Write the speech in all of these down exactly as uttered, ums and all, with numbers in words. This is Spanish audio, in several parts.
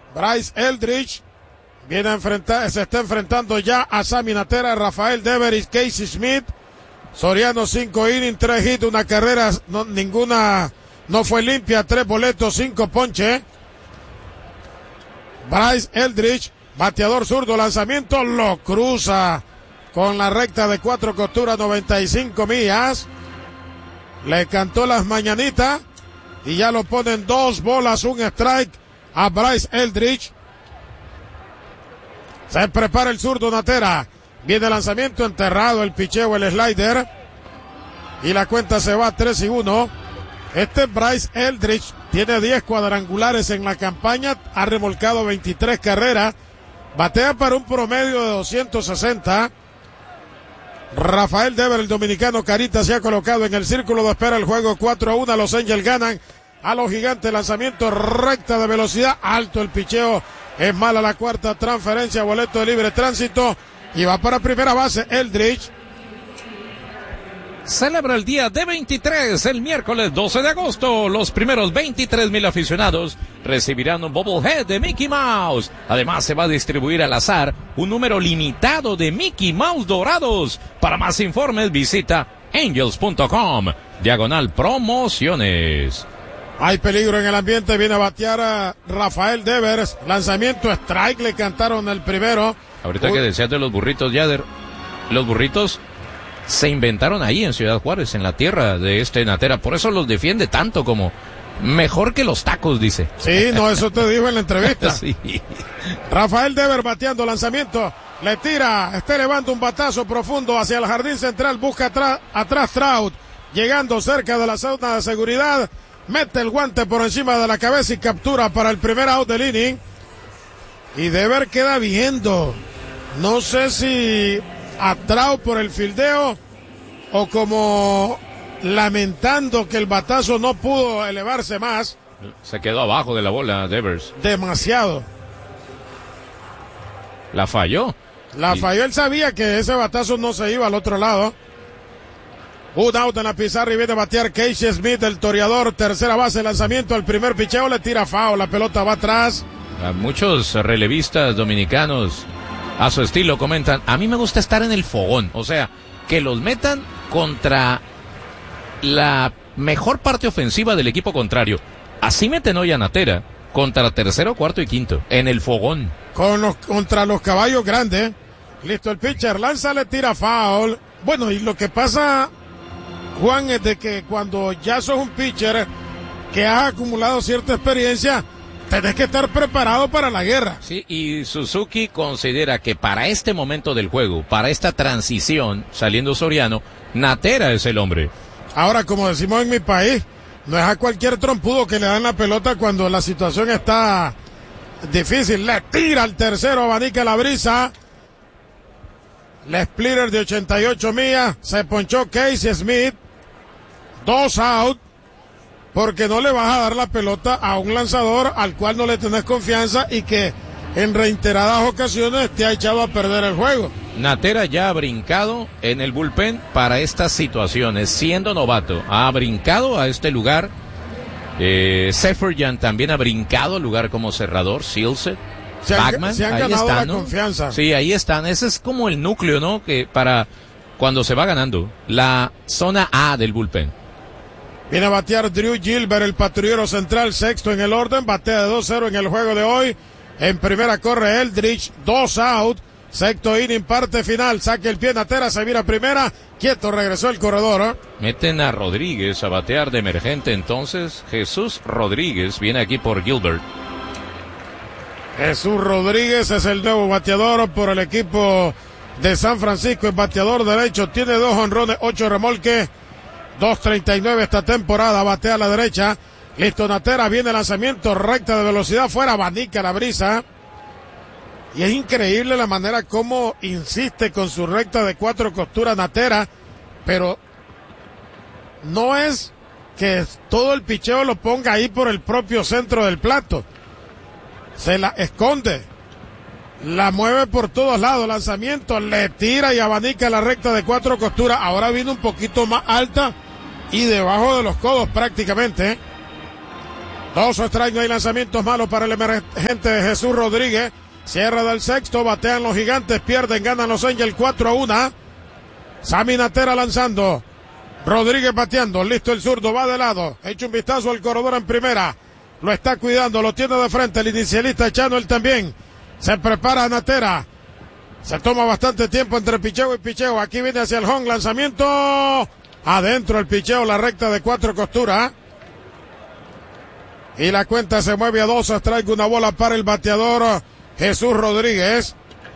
Bryce Eldridge viene a enfrentar, se está enfrentando ya a Sammy Natera, Rafael Devers y Casey Smith. Soriano cinco innings, tres hits, una carrera, no, ninguna, no fue limpia, tres boletos, cinco ponches. Bryce Eldridge, bateador zurdo, lanzamiento, lo cruza con la recta de cuatro costuras, noventa y cinco millas. Le cantó las mañanitas y ya lo ponen dos bolas, un strike a Bryce Eldridge. Se prepara el zurdo Natera. Viene el lanzamiento, enterrado el picheo, el slider. Y la cuenta se va a tres y uno. Este Bryce Eldridge tiene diez cuadrangulares en la campaña. Ha remolcado veintitrés carreras. Batea para un promedio de doscientos sesenta. Rafael Devers, el dominicano Carita, se ha colocado en el círculo de espera. El juego cuatro a uno. Los Angels ganan a los Gigantes. Lanzamiento recta de velocidad. Alto el picheo. Es mala la cuarta transferencia. Boleto de libre tránsito. Y va para primera base Eldridge. Celebra el día D veintitrés, el miércoles doce de agosto. Los primeros veintitrés mil aficionados recibirán un bobblehead de Mickey Mouse. Además, se va a distribuir al azar un número limitado de Mickey Mouse dorados. Para más informes, visita angels punto com, diagonal promociones. Hay peligro en el ambiente, viene a batear a Rafael Devers. Lanzamiento strike, le cantaron el primero. Ahorita Uy. que decías de los burritos, Yader, los burritos se inventaron ahí en Ciudad Juárez, en la tierra de este Natera. Por eso los defiende tanto, como mejor que los tacos, dice. Sí, no, eso te dijo en la entrevista. Sí. Rafael Devers bateando, lanzamiento, le tira, está elevando un batazo profundo hacia el jardín central, busca atrás, atrás Trout, llegando cerca de la zona de seguridad, mete el guante por encima de la cabeza y captura para el primer out del inning. Y Devers queda viendo, no sé si a Trout por el fildeo o como lamentando que el batazo no pudo elevarse más. Se quedó abajo de la bola Devers. Demasiado. La falló. La y... falló, él sabía que ese batazo no se iba al otro lado. Un out en la pizarra y viene a batear Casey Smith, el toreador, tercera base, lanzamiento, el primer picheo, le tira foul, la pelota va atrás. A muchos relevistas dominicanos a su estilo comentan, a mí me gusta estar en el fogón, o sea, que los metan contra la mejor parte ofensiva del equipo contrario. Así meten hoy a Natera, contra tercero, cuarto y quinto, en el fogón. Con los, contra los caballos grandes. Listo el pitcher, lanza, le tira foul. Bueno, y lo que pasa, Juan, es de que cuando ya sos un pitcher que has acumulado cierta experiencia, tenés que estar preparado para la guerra. Sí, y Suzuki considera que para este momento del juego, para esta transición, saliendo Soriano, Natera es el hombre. Ahora, como decimos en mi país, no es a cualquier trompudo que le dan la pelota cuando la situación está difícil. Le tira al tercero, abanica la brisa. Le splitter de ochenta y ocho millas, se ponchó Casey Smith. Dos out. Porque no le vas a dar la pelota a un lanzador al cual no le tenés confianza y que en reiteradas ocasiones te ha echado a perder el juego. Natera ya ha brincado en el bullpen para estas situaciones, siendo novato. Ha brincado a este lugar. Eh, Seferian también ha brincado al lugar como cerrador. Silset, se han, Bachman, se han ahí ganado están, la ¿no? confianza. Sí, ahí están. Ese es como el núcleo, ¿no? Que para cuando se va ganando. La zona A del bullpen. Viene a batear Drew Gilbert, el patrullero central, sexto en el orden, batea de dos cero en el juego de hoy. En primera corre Eldridge, dos out, sexto inning, parte final, saque el pie Natera, se vira primera, quieto, regresó el corredor. ¿eh? Meten a Rodríguez a batear de emergente entonces. Jesús Rodríguez viene aquí por Gilbert. Jesús Rodríguez es el nuevo bateador por el equipo de San Francisco, el bateador derecho, tiene dos honrones, ocho remolques. dos treinta y nueve esta temporada, batea a la derecha. Listo, Natera, viene el lanzamiento, recta de velocidad, fuera, abanica la brisa. Y es increíble la manera como insiste con su recta de cuatro costuras Natera, pero no es que todo el picheo lo ponga ahí por el propio centro del plato. Se la esconde, la mueve por todos lados, lanzamiento, le tira y abanica la recta de cuatro costuras. Ahora viene un poquito más alta y debajo de los codos prácticamente. Dos strikes, no hay lanzamientos malos para el emergente Jesús Rodríguez. Cierre del sexto, batean los Gigantes, pierden, ganan los Angels cuatro a uno. Sammy Natera lanzando. Rodríguez bateando, listo el zurdo, va de lado. Echa un vistazo al corredor en primera. Lo está cuidando, lo tiene de frente el inicialista Chano, él también. Se prepara Natera. Se toma bastante tiempo entre picheo y picheo. Aquí viene hacia el home, lanzamiento. Adentro el picheo, la recta de cuatro costuras. Y la cuenta se mueve a dos, strike, una bola para el bateador Jesús Rodríguez.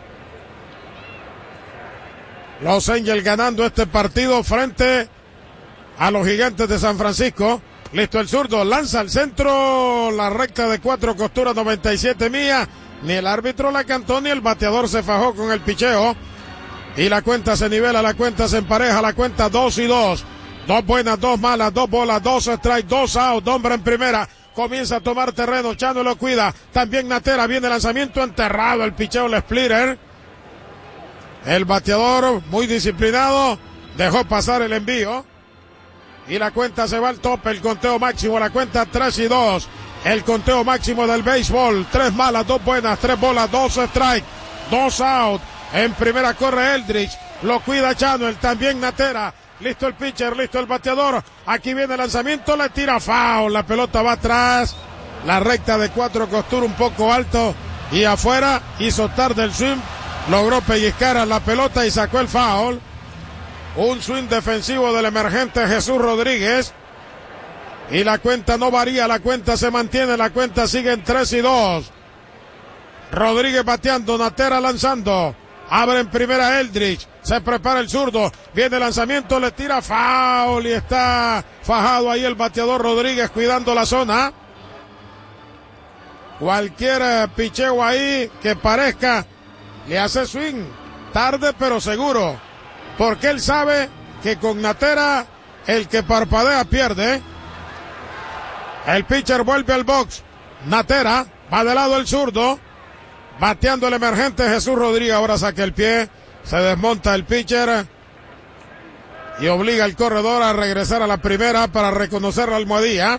Los Angels ganando este partido frente a los Gigantes de San Francisco. Listo el zurdo, lanza al centro, la recta de cuatro costuras, noventa y siete millas. Ni el árbitro la cantó, ni el bateador se fajó con el picheo. Y la cuenta se nivela, la cuenta se empareja, la cuenta dos y dos. Dos buenas, dos malas, dos bolas, dos strikes, dos out, hombre en primera. Comienza a tomar terreno, Chano lo cuida. También Natera, viene el lanzamiento enterrado, el picheo, el splitter. El bateador, muy disciplinado, dejó pasar el envío. Y la cuenta se va al tope, el conteo máximo, la cuenta tres y dos. El conteo máximo del béisbol. Tres malas, dos buenas, tres bolas, dos strike, dos out. En primera corre Eldridge, lo cuida Chano, el también Natera. Listo el pitcher, listo el bateador. Aquí viene el lanzamiento, le tira foul. La pelota va atrás. La recta de cuatro costuras un poco alto y afuera. Hizo tarde el swing. Logró pellizcar a la pelota y sacó el foul. Un swing defensivo del emergente Jesús Rodríguez. Y la cuenta no varía, la cuenta se mantiene, la cuenta sigue en tres y dos. Rodríguez bateando, Natera lanzando. Abre en primera Eldridge. Se prepara el zurdo. Viene el lanzamiento, le tira foul y está fajado ahí el bateador Rodríguez cuidando la zona. Cualquier picheo ahí que parezca le hace swing. Tarde pero seguro. Porque él sabe que con Natera el que parpadea pierde. El pitcher vuelve al box. Natera va de lado el zurdo. Bateando el emergente Jesús Rodríguez. Ahora saca el pie. Se desmonta el pitcher. Y obliga al corredor a regresar a la primera para reconocer la almohadilla.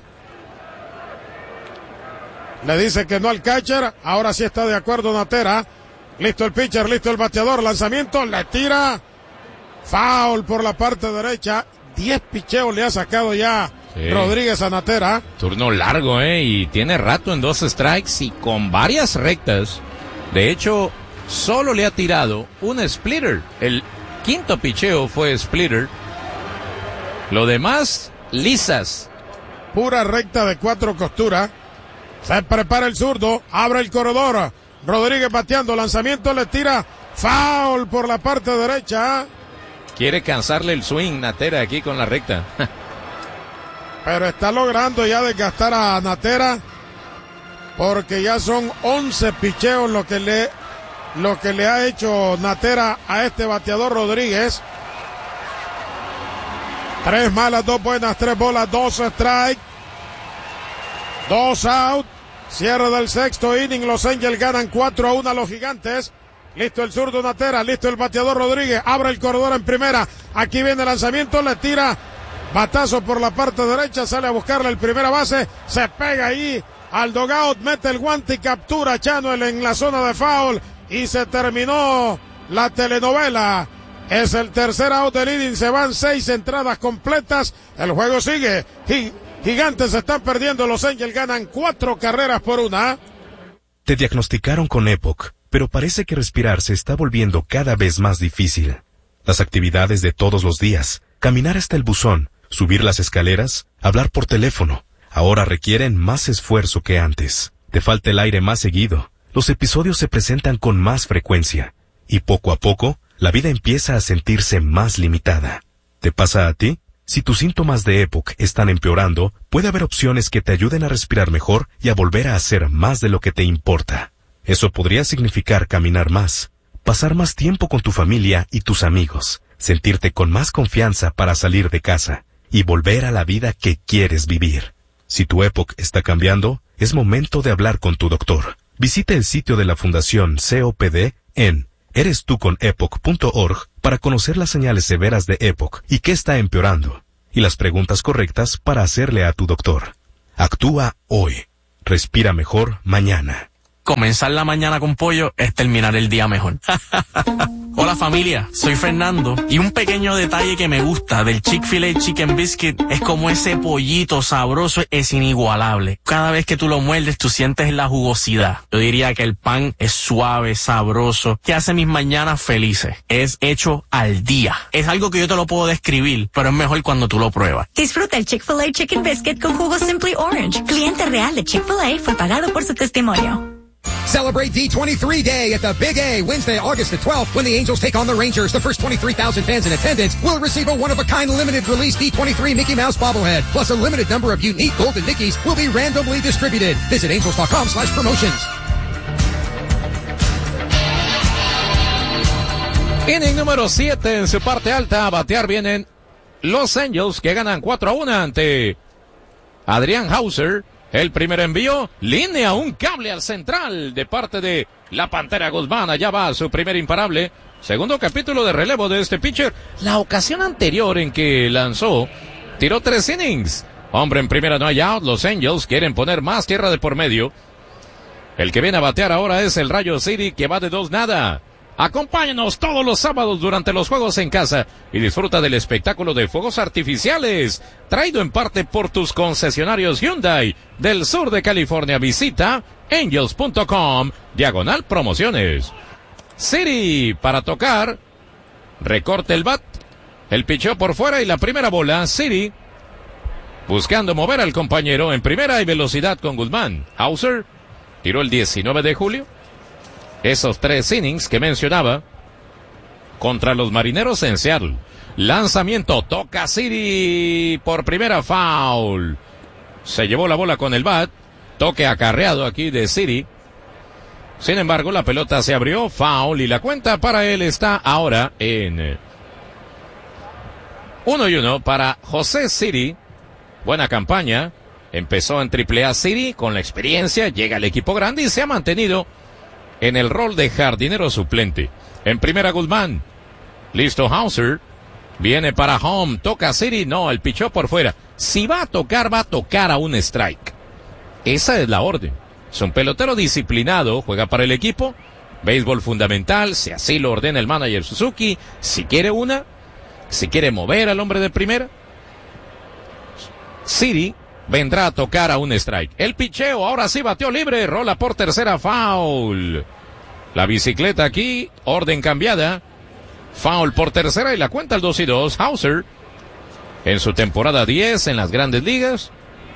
Le dice que no al catcher. Ahora sí está de acuerdo Natera. Listo el pitcher, listo el bateador. Lanzamiento, le tira. Foul por la parte derecha. Diez picheos le ha sacado ya sí. Rodríguez a Natera. Turno largo, eh. Y tiene rato en dos strikes y con varias rectas. De hecho, solo le ha tirado un splitter. El quinto picheo fue splitter. Lo demás, lisas. Pura recta de cuatro costuras. Se prepara el zurdo. Abre el corredor. Rodríguez bateando. Lanzamiento, le tira. Foul por la parte derecha. Quiere cansarle el swing Natera aquí con la recta. Pero está logrando ya desgastar a Natera. Porque ya son once picheos lo que le, lo que le ha hecho Natera a este bateador Rodríguez. Tres malas, dos buenas, tres bolas, dos strike. Dos out. Cierre del sexto inning. Los Angels ganan cuatro a uno a los Gigantes. Listo el zurdo Natera, listo el bateador Rodríguez. Abre el corredor en primera. Aquí viene el lanzamiento, le tira. Batazo por la parte derecha, sale a buscarle el primera base. Se pega ahí al dugout, mete el guante y captura a Chanuel en la zona de foul. Y se terminó la telenovela. Es el tercer out del inning, se van seis entradas completas. El juego sigue. Gigantes están perdiendo, los Angels ganan cuatro carreras por una. Te diagnosticaron con EPOC, pero parece que respirar se está volviendo cada vez más difícil. Las actividades de todos los días, caminar hasta el buzón, subir las escaleras, hablar por teléfono, ahora requieren más esfuerzo que antes. Te falta el aire más seguido, los episodios se presentan con más frecuencia, y poco a poco, la vida empieza a sentirse más limitada. ¿Te pasa a ti? Si tus síntomas de EPOC están empeorando, puede haber opciones que te ayuden a respirar mejor y a volver a hacer más de lo que te importa. Eso podría significar caminar más, pasar más tiempo con tu familia y tus amigos, sentirte con más confianza para salir de casa y volver a la vida que quieres vivir. Si tu EPOC está cambiando, es momento de hablar con tu doctor. Visita el sitio de la Fundación C O P D en eres tú con epoc punto org para conocer las señales severas de EPOC y qué está empeorando, y las preguntas correctas para hacerle a tu doctor. Actúa hoy. Respira mejor mañana. Comenzar la mañana con pollo es terminar el día mejor. Hola familia, soy Fernando y un pequeño detalle que me gusta del Chick-fil-A Chicken Biscuit es como ese pollito sabroso es inigualable. Cada vez que tú lo muerdes tú sientes la jugosidad. Yo diría que el pan es suave, sabroso, que hace mis mañanas felices. Es hecho al día. Es algo que yo te lo puedo describir, pero es mejor cuando tú lo pruebas. Disfruta el Chick-fil-A Chicken Biscuit con jugo Simply Orange. Cliente real de Chick-fil-A fue pagado por su testimonio. Celebrate D twenty-three Day at the Big A, Wednesday, August the twelfth, when the Angels take on the Rangers. The first twenty-three thousand fans in attendance will receive a one-of-a-kind limited-release D twenty-three Mickey Mouse bobblehead, plus a limited number of unique golden Mickeys will be randomly distributed. Visit angels.com slash promotions. Inning número siete en su parte alta. A batear vienen los Angels, que ganan cuatro a uno ante Adrián Hauser. El primer envío, línea un cable al central de parte de la Pantera Guzmán. Allá va su primer imparable. Segundo capítulo de relevo de este pitcher. La ocasión anterior en que lanzó, tiró tres innings. Hombre en primera, no hay out. Los Angels quieren poner más tierra de por medio. El que viene a batear ahora es el Rayo City, que va de dos nada. Acompáñanos todos los sábados durante los juegos en casa y disfruta del espectáculo de fuegos artificiales, traído en parte por tus concesionarios Hyundai del sur de California. Visita angels punto com, diagonal promociones. City para tocar, recorte el bat, el picheo por fuera y la primera bola. City buscando mover al compañero en primera y velocidad con Guzmán. Hauser tiró el diecinueve de julio. Esos tres innings que mencionaba contra los Marineros en Seattle. Lanzamiento, toca City por primera, foul. Se llevó la bola con el bat. Toque acarreado aquí de City. Sin embargo, la pelota se abrió, foul, y la cuenta para él está ahora en uno y uno para José City. Buena campaña. Empezó en triple A City con la experiencia, llega al equipo grande y se ha mantenido en el rol de jardinero suplente. En primera Guzmán. Listo Hauser. Viene para home. Toca City. No, el pichó por fuera. Si va a tocar, va a tocar a un strike. Esa es la orden. Es un pelotero disciplinado. Juega para el equipo. Béisbol fundamental. Si así lo ordena el manager Suzuki. Si quiere una. Si quiere mover al hombre de primera. City vendrá a tocar a un strike. El picheo, ahora sí bateó libre, rola por tercera, foul. La bicicleta aquí, orden cambiada. Foul por tercera y la cuenta el dos y dos. Hauser, en su temporada diez en las grandes ligas.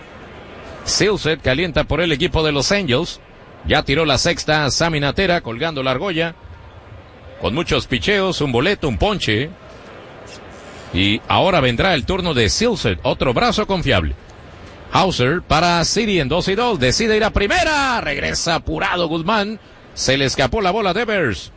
Silset calienta por el equipo de los Angels. Ya tiró la sexta, Sammy Natera colgando la argolla. Con muchos picheos, un boleto, un ponche. Y ahora vendrá el turno de Silset, otro brazo confiable. Hauser para City en dos y dos, decide ir a primera, regresa apurado Guzmán, se le escapó la bola de Devers.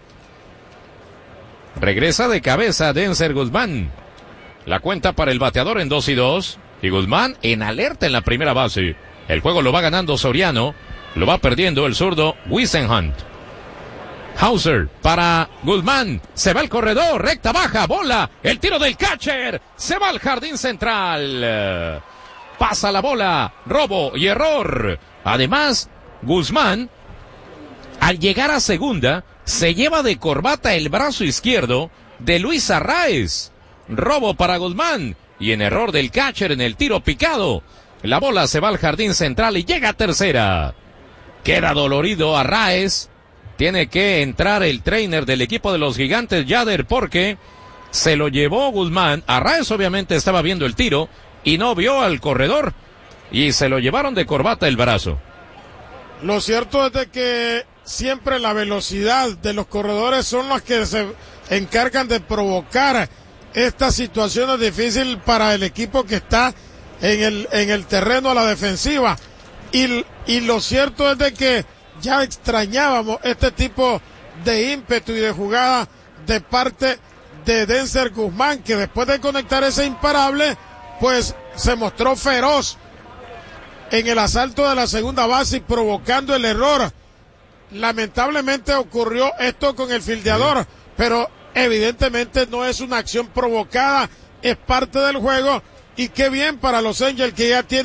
Regresa de cabeza Denzer Guzmán. La cuenta para el bateador en dos y dos, y Guzmán en alerta en la primera base. El juego lo va ganando Soriano, lo va perdiendo el zurdo Wisenhunt. Hauser para Guzmán, se va el corredor, recta baja, bola, el tiro del catcher, se va al jardín central. Pasa la bola, robo y error. Además, Guzmán, al llegar a segunda, se lleva de corbata el brazo izquierdo de Luis Arraez. Robo para Guzmán y en error del catcher en el tiro picado. La bola se va al jardín central y llega a tercera. Queda dolorido Arraez. Tiene que entrar el trainer del equipo de los Gigantes, Yader, porque se lo llevó Guzmán. Arraez obviamente estaba viendo el tiro y no vio al corredor y se lo llevaron de corbata el brazo. Lo cierto es de que siempre la velocidad de los corredores son las que se encargan de provocar estas situaciones difíciles para el equipo que está en el en el terreno a la defensiva. Y, y lo cierto es de que ya extrañábamos este tipo de ímpetu y de jugada de parte de Denzer Guzmán, que después de conectar ese imparable, pues se mostró feroz en el asalto de la segunda base y provocando el error. Lamentablemente ocurrió esto con el fildeador, pero evidentemente no es una acción provocada, es parte del juego, y qué bien para los Angels que ya tienen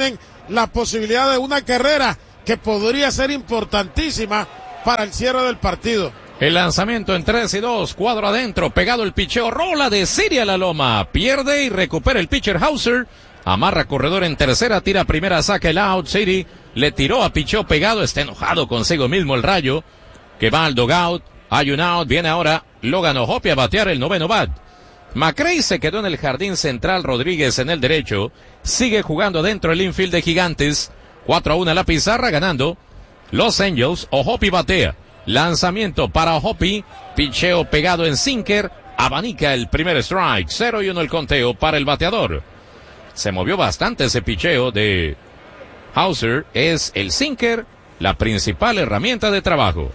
la posibilidad de una carrera que podría ser importantísima para el cierre del partido. El lanzamiento en tres y dos, cuadro adentro, pegado el picheo, rola de Siria la loma, pierde y recupera el pitcher Hauser, amarra corredor en tercera, tira primera, saca el out, City le tiró a picheo pegado, está enojado consigo mismo el Rayo, que va al dugout, hay un out, viene ahora Logan O'Hoppe a batear el noveno bat. McRae se quedó en el jardín central, Rodríguez en el derecho, sigue jugando dentro el infield de Gigantes, cuatro a uno la pizarra, ganando Los Angels. O'Hoppe batea, lanzamiento para O'Hoppe, picheo pegado en sinker, abanica el primer strike, cero y uno el conteo para el bateador. Se movió bastante ese picheo de Hauser, es el sinker, la principal herramienta de trabajo.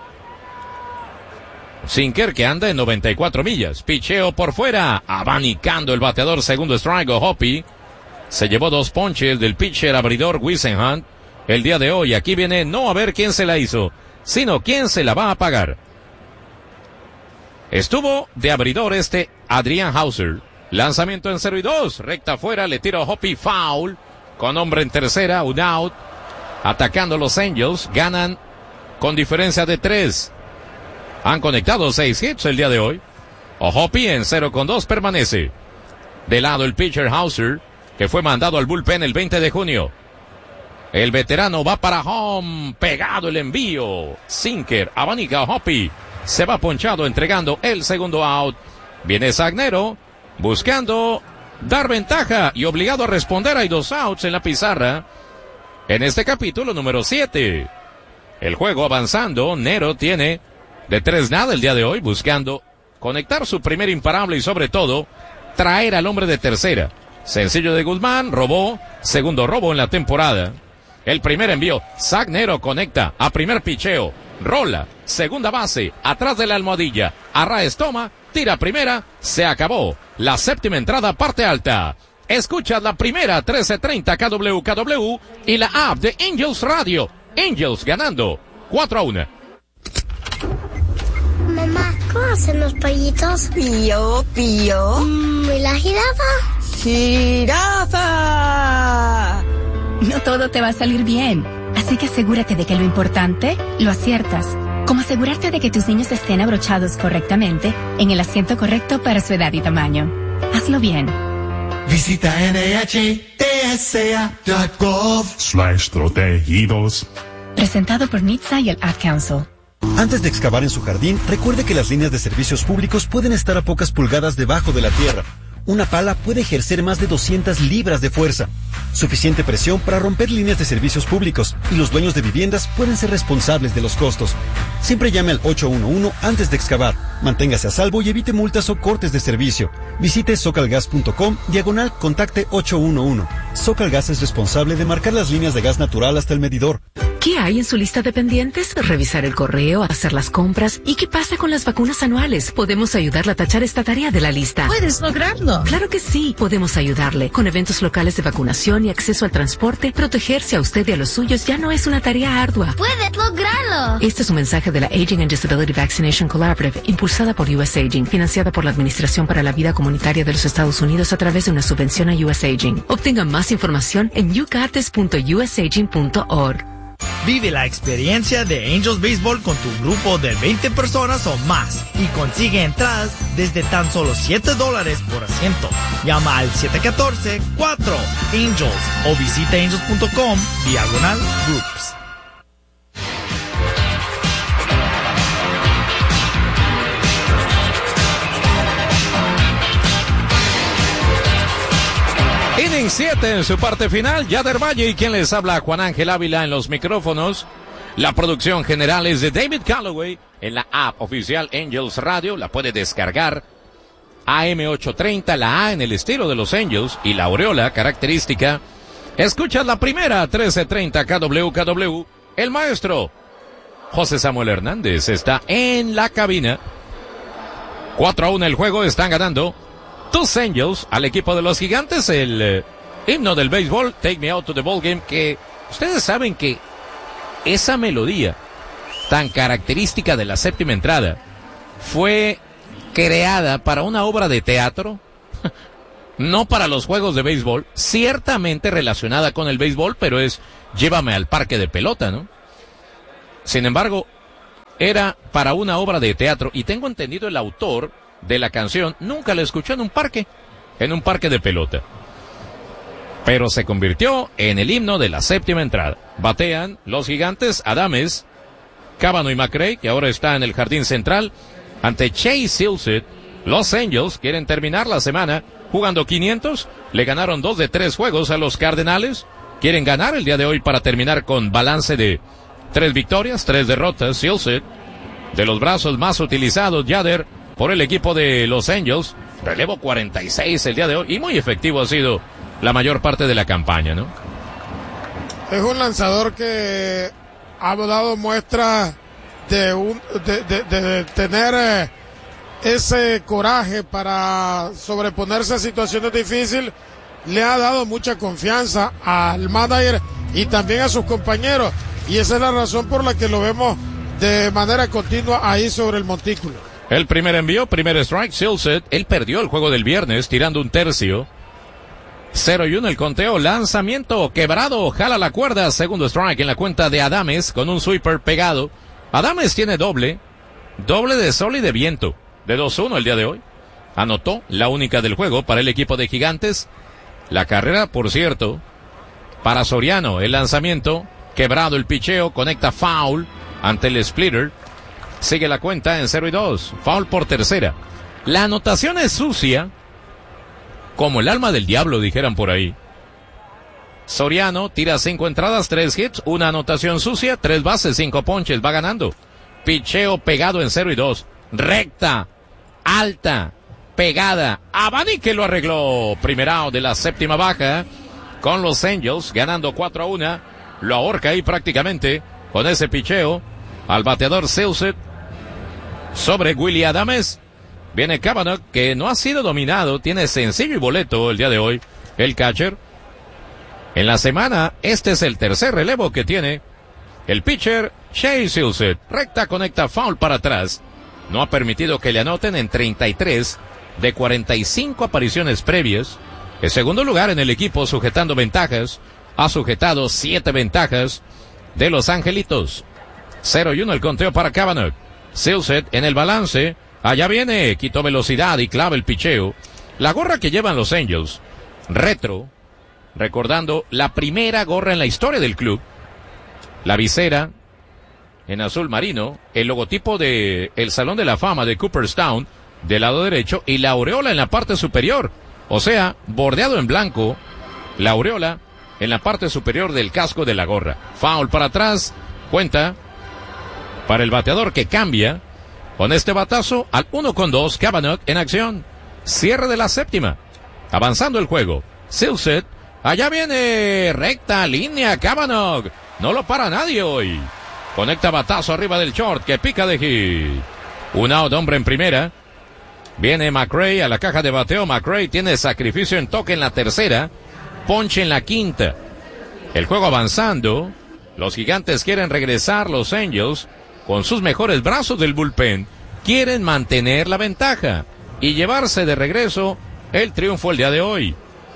Sinker que anda en noventa y cuatro millas, picheo por fuera, abanicando el bateador, segundo strike. O'Hoppe se llevó dos ponches del pitcher abridor Whisenhunt el día de hoy. Aquí viene no a ver quién se la hizo, sino quién se la va a pagar. Estuvo de abridor este Adrian Hauser. Lanzamiento en cero y dos, recta afuera, le tira a O'Hoppe, foul, con hombre en tercera, un out. Atacando los Angels, ganan con diferencia de tres. Han conectado seis hits el día de hoy. O'Hoppe en cero con dos permanece. De lado el pitcher Hauser, que fue mandado al bullpen el veinte de junio. El veterano va para home, pegado el envío. Sinker, abanica O'Hoppe, se va ponchado entregando el segundo out. Viene Zagnero, buscando dar ventaja y obligado a responder. Hay dos outs en la pizarra en este capítulo número siete. El juego avanzando, Nero tiene de tres nada el día de hoy, buscando conectar su primer imparable y sobre todo traer al hombre de tercera. Sencillo de Guzmán, robó, segundo robo en la temporada. El primer envío, Zagnero conecta a primer picheo, rola, segunda base, atrás de la almohadilla, Arraez toma, tira primera, se acabó. La séptima entrada, parte alta. Escucha la primera trece treinta K W K W y la app de Angels Radio. Angels ganando cuatro a uno. Mamá, ¿cómo hacen los pollitos? Pío, pío. Mm, ¿Y la jirafa? ¡Jirafa! No todo te va a salir bien, así que asegúrate de que lo importante lo aciertas. Como asegurarte de que tus niños estén abrochados correctamente en el asiento correcto para su edad y tamaño. Hazlo bien. Visita N H T S A punto gov slash protegidos. Presentado por N H T S A y el Ad Council. Antes de excavar en su jardín, recuerde que las líneas de servicios públicos pueden estar a pocas pulgadas debajo de la tierra. Una pala puede ejercer más de doscientas libras de fuerza. Suficiente presión para romper líneas de servicios públicos, y los dueños de viviendas pueden ser responsables de los costos. Siempre llame al ocho uno uno antes de excavar. Manténgase a salvo y evite multas o cortes de servicio. Visite socalgas punto com, diagonal contacte ocho uno uno. Socalgas es responsable de marcar las líneas de gas natural hasta el medidor. ¿Qué hay en su lista de pendientes? Revisar el correo, hacer las compras. ¿Y qué pasa con las vacunas anuales? Podemos ayudarle a tachar esta tarea de la lista. ¿Puedes lograrlo? Claro que sí. Podemos ayudarle. Con eventos locales de vacunación y acceso al transporte, protegerse a usted y a los suyos ya no es una tarea ardua. ¡Puedes lograrlo! Este es un mensaje de la Aging and Disability Vaccination Collaborative, impulsada por U S Aging, financiada por la Administración para la Vida Comunitaria de los Estados Unidos a través de una subvención a U S Aging. Obtenga más información en you got this punto u s aging punto org. Vive la experiencia de Angels Baseball con tu grupo de veinte personas o más y consigue entradas desde tan solo siete dólares por asiento. Llama al siete uno cuatro cuatro Angels o visita angels punto com diagonal groups. Inning siete en su parte final, Yader Valle y quien les habla, Juan Ángel Ávila en los micrófonos. La producción general es de David Calloway en la app oficial Angels Radio. La puede descargar. A M ochocientos treinta, la A en el estilo de los Angels y la aureola característica. Escuchas la primera, trece treinta K W K W. El maestro José Samuel Hernández está en la cabina. cuatro a uno el juego, están ganando tus Angels al equipo de los Gigantes. El eh, himno del béisbol, Take Me Out to the Ball Game, que ustedes saben que esa melodía tan característica de la séptima entrada fue creada para una obra de teatro. no para los juegos de béisbol, ciertamente relacionada con el béisbol, pero es llévame al parque de pelota, ¿no? Sin embargo, era para una obra de teatro, y tengo entendido el autor de la canción nunca la escuchó en un parque, en un parque de pelota. Pero se convirtió en el himno de la séptima entrada. Batean los gigantes Adames, Cábano y McRae, que ahora está en el jardín central, ante Chase Silseth. Los Angels quieren terminar la semana jugando quinientos, le ganaron dos de tres juegos a los Cardenales, quieren ganar el día de hoy para terminar con balance de tres victorias, tres derrotas. Silseth, de los brazos más utilizados, Yader, por el equipo de los Angels, relevo cuarenta y seis el día de hoy, y muy efectivo ha sido la mayor parte de la campaña, ¿no? Es un lanzador que ha dado muestra de, un, de, de, de, de tener eh, ese coraje para sobreponerse a situaciones difíciles. Le ha dado mucha confianza al manager y también a sus compañeros, y esa es la razón por la que lo vemos de manera continua ahí sobre el montículo. El primer envío, primer strike, Silseth. Él perdió el juego del viernes tirando un tercio. cero y uno el conteo, lanzamiento quebrado, jala la cuerda, segundo strike en la cuenta de Adames con un sweeper pegado. Adames tiene doble, doble de sol y de viento, de dos uno el día de hoy. Anotó la única del juego para el equipo de Gigantes. La carrera, por cierto, para Soriano, el lanzamiento, quebrado el picheo, conecta foul ante el splitter. Sigue la cuenta en cero y dos, foul por tercera. La anotación es sucia, como el alma del diablo, dijeran por ahí. Soriano tira cinco entradas, tres hits, una anotación sucia, tres bases, cinco ponches, va ganando. Picheo pegado en cero y dos. Recta, alta, pegada. Abadi que lo arregló. Primer out de la séptima baja con los Angels, ganando cuatro a uno. Lo ahorca ahí prácticamente con ese picheo al bateador Silseth sobre Willy Adames. Viene Cábano, que no ha sido dominado, tiene sencillo y boleto el día de hoy, el catcher. En la semana, este es el tercer relevo que tiene el pitcher Chase Silseth. Recta, conecta, foul para atrás. No ha permitido que le anoten en treinta y tres de cuarenta y cinco apariciones previas. En segundo lugar en el equipo, sujetando ventajas. Ha sujetado siete ventajas de los Angelitos. cero y uno el conteo para Cábano. Silseth en el balance. Allá viene, quitó velocidad y clava el picheo. La gorra que llevan los Angels, retro, recordando la primera gorra en la historia del club. La visera en azul marino, el logotipo de el Salón de la Fama de Cooperstown del lado derecho y la aureola en la parte superior. O sea, bordeado en blanco, la aureola en la parte superior del casco de la gorra. Foul para atrás, cuenta para el bateador que cambia. Con este batazo al uno con dos, Cábano en acción. Cierre de la séptima. Avanzando el juego. Silseth, allá viene, recta, línea, Cábano. No lo para nadie hoy. Conecta batazo arriba del short que pica de hit. Un out, hombre en primera. Viene McRae a la caja de bateo. McRae tiene sacrificio en toque en la tercera. Ponche en la quinta. El juego avanzando. Los Gigantes quieren regresar, los Angels, con sus mejores brazos del bullpen, quieren mantener la ventaja y llevarse de regreso el triunfo el día de hoy.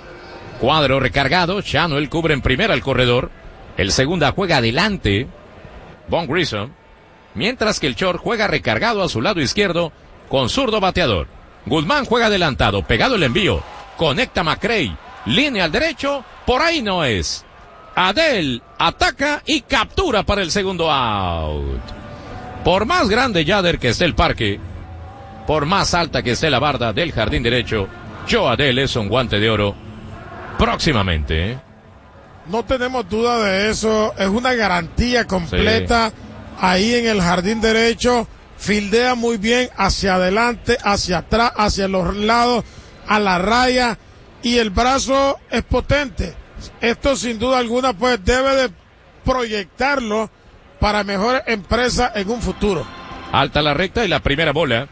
Cuadro recargado, Chanuel cubre en primera al corredor, el segunda juega adelante, Von Grissom, mientras que el short juega recargado a su lado izquierdo con zurdo bateador. Guzmán juega adelantado, pegado el envío, conecta McRae, línea al derecho, por ahí no es. Adell ataca y captura para el segundo out. Por más grande, Yader, que esté el parque, por más alta que esté la barda del jardín derecho, Joe Adell es un guante de oro próximamente. ¿eh? No tenemos duda de eso, es una garantía completa. Sí. Ahí en el jardín derecho, fildea muy bien hacia adelante, hacia atrás, hacia los lados, a la raya, y el brazo es potente. Esto sin duda alguna pues debe de proyectarlo para mejor empresa en un futuro. Alta la recta y la primera bola.